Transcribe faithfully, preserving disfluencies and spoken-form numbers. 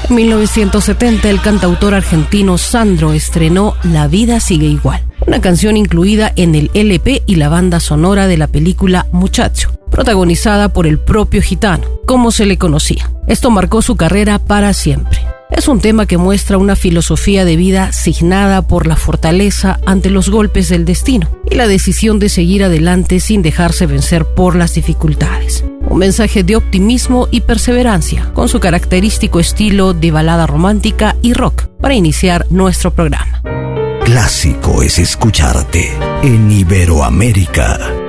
En mil novecientos setenta, el cantautor argentino Sandro estrenó La vida sigue igual, una canción incluida en el L P y la banda sonora de la película Muchacho, protagonizada por el propio gitano, como se le conocía. Esto marcó su carrera para siempre. Es un tema que muestra una filosofía de vida signada por la fortaleza ante los golpes del destino y la decisión de seguir adelante sin dejarse vencer por las dificultades. Un mensaje de optimismo y perseverancia, con su característico estilo de balada romántica y rock, para iniciar nuestro programa. Clásico es escucharte en Iberoamérica.